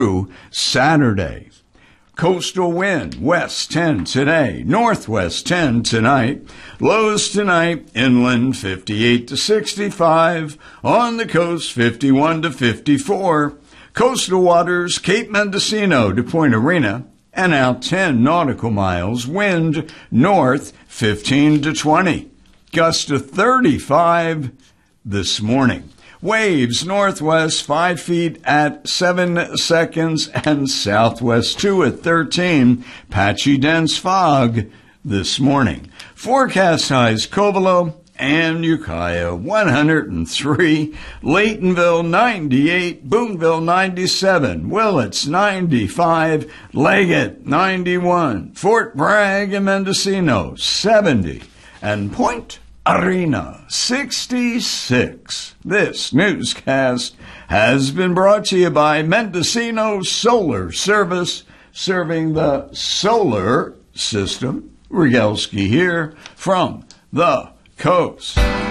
through Saturday. Coastal wind, west 10 today, northwest 10 tonight. Lows tonight, inland 58 to 65, on the coast 51 to 54. Coastal waters, Cape Mendocino to Point Arena, and out 10 nautical miles. Wind north 15 to 20. Gust to 35 this morning. Waves northwest 5 feet at 7 seconds and southwest 2 at 13. Patchy dense fog this morning. Forecast highs Covelo and Ukiah 103, Laytonville 98, Boonville 97, Willits 95, Leggett 91, Fort Bragg and Mendocino 70, and Point Arena 66. This newscast has been brought to you by Mendocino Solar Service, serving the solar system. Rygelski here from the coast.